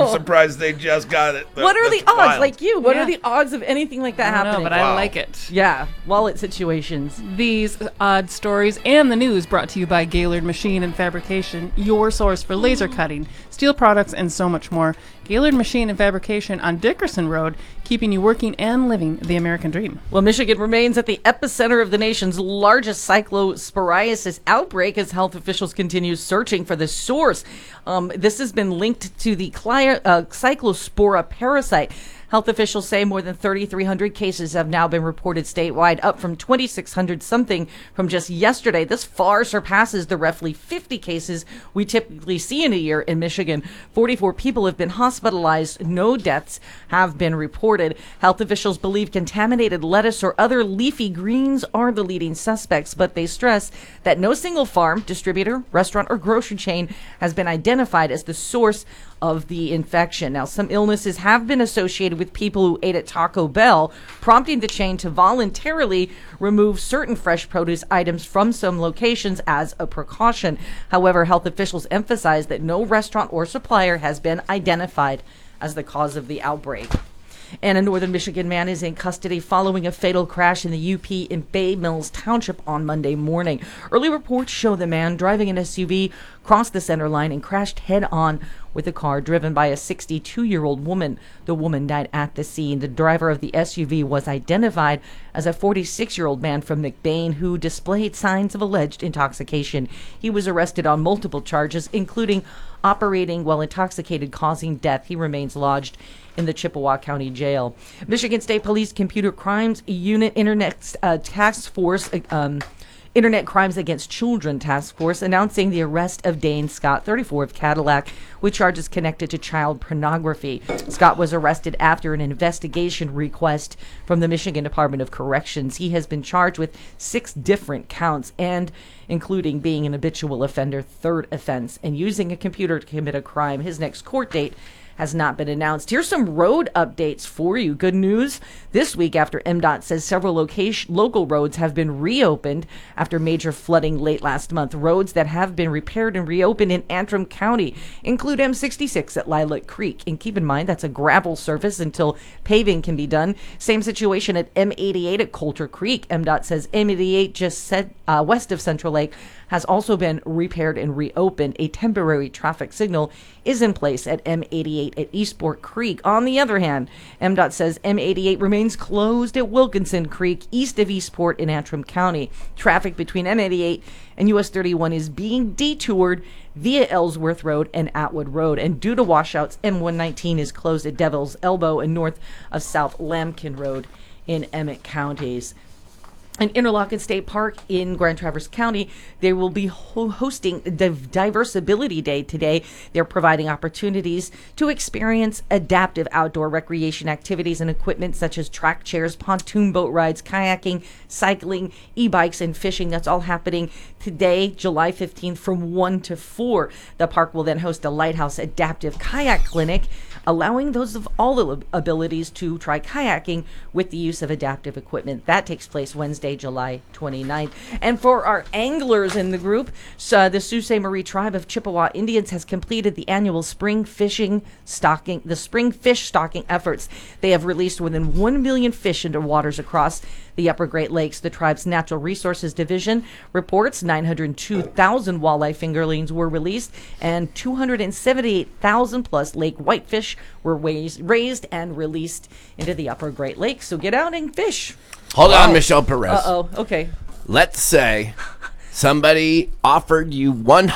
surprised they just got it. What are the That's odds? wild. Like you, what are the odds of anything like that I don't know, happening? but I like it. Yeah, wallet situations. These odd stories and the news brought to you by Gaylord Machine and Fabrication, your source for laser cutting, steel products, and so much more. Gaylord Machine and Fabrication on Dickerson Road, keeping you working and living the American dream. Well, Michigan remains at the epicenter of the nation's largest cyclosporiasis outbreak as health officials continue searching for the source. This has been linked to the cyclospora parasite. Health officials say more than 3,300 cases have now been reported statewide, up from 2,600 something from just yesterday. This far surpasses the roughly 50 cases we typically see in a year in Michigan. 44 people have been hospitalized. No deaths have been reported. Health officials believe contaminated lettuce or other leafy greens are the leading suspects, but they stress that no single farm, distributor, restaurant, or grocery chain has been identified as the source of the infection. Now, some illnesses have been associated with people who ate at Taco Bell, prompting the chain to voluntarily remove certain fresh produce items from some locations as a precaution. However, health officials emphasize that no restaurant or supplier has been identified as the cause of the outbreak. And a northern Michigan man is in custody following a fatal crash in the UP in Bay Mills Township on Monday morning. Early reports show the man driving an SUV crossed the center line and crashed head-on with a car driven by a 62-year-old woman. The woman died at the scene. The driver of the SUV was identified as a 46-year-old man from McBain who displayed signs of alleged intoxication. He was arrested on multiple charges, including operating while intoxicated, causing death. He remains lodged in the Chippewa County Jail. Michigan State Police Computer Crimes Unit Internet Crimes Against Children Task Force announcing the arrest of Dane Scott, 34, of Cadillac, with charges connected to child pornography. Scott was arrested after an investigation request from the Michigan Department of Corrections. He has been charged with 6 different counts, and including being an habitual offender, 3rd offense, and using a computer to commit a crime. His next court date has not been announced. Here's some road updates for you. Good news this week after MDOT says several local roads have been reopened after major flooding late last month. Roads that have been repaired and reopened in Antrim County include M66 at Lilac Creek. And keep in mind, that's a gravel surface until paving can be done. Same situation at M88 at Coulter Creek. MDOT says M88 just west of Central Lake has also been repaired and reopened. A temporary traffic signal is in place at M88 at Eastport Creek. On the other hand, MDOT says M88 remains closed at Wilkinson Creek, east of Eastport in Antrim County. Traffic between M88 and US 31 is being detoured via Ellsworth Road and Atwood Road. And due to washouts, M119 is closed at Devil's Elbow and north of South Lambkin Road in Emmett counties. In Interlochen State Park in Grand Traverse County, they will be hosting Diversability Day today. They're providing opportunities to experience adaptive outdoor recreation activities and equipment such as track chairs, pontoon boat rides, kayaking, cycling, e-bikes, and fishing. That's all happening today, July 15th from 1 to 4. The park will then host a Lighthouse Adaptive Kayak Clinic, allowing those of all the abilities to try kayaking with the use of adaptive equipment. That takes place Wednesday, July 29th. And for our anglers in the group, the Sault Ste. Marie tribe of Chippewa Indians has completed the annual spring fish stocking efforts. They have released more than 1 million fish into waters across the Upper Great Lakes. The tribe's Natural Resources Division reports 902,000 walleye fingerlings were released and 278,000 plus lake whitefish were raised and released into the Upper Great Lakes. So get out and fish. Hold on, Michelle Perez. Uh-oh, okay. Let's say somebody offered you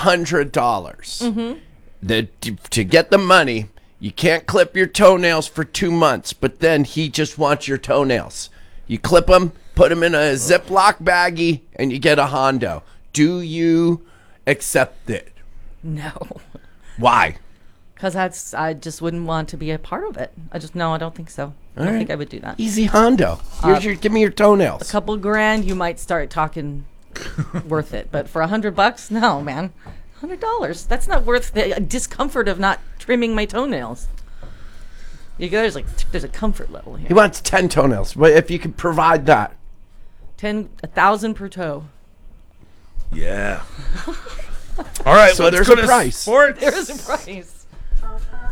$100 to get the money. You can't clip your toenails for 2 months, but then he just wants your toenails. You clip them, put them in a Ziploc baggie, and you get a Hondo. Do you accept it? No. Why? Because I just wouldn't want to be a part of it. I don't think so. I don't think I would do that. Easy Hondo. Give me your toenails. A couple grand, you might start talking worth it. But for $100, no, man. $100. That's not worth the discomfort of not trimming my toenails. There's a comfort level here. He wants 10 toenails. But if you could provide that. 1,000 per toe. Yeah. All right, so let's there's go a to price. Sports. There is a price.